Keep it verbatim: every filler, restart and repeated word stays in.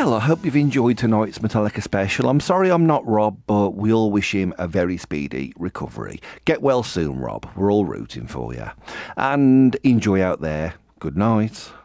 Well, I hope you've enjoyed tonight's Metallica special. I'm sorry I'm not Rob, but we all wish him a very speedy recovery. Get well soon, Rob. We're all rooting for you. And enjoy out there. Good night.